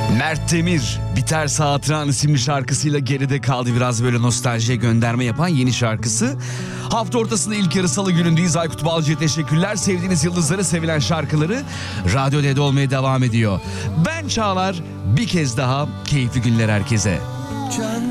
Mert Demir Biter Hatıran isimli şarkısıyla geride kaldı. Biraz böyle nostaljiye gönderme yapan yeni şarkısı. Hafta ortasında ilk yarı salı günündeyiz. Aykut Balcı'ya teşekkürler. Sevdiğiniz yıldızları, sevilen şarkıları Radyo D'de olmaya devam ediyor. Ben Çağlar, bir kez daha keyifli günler herkese.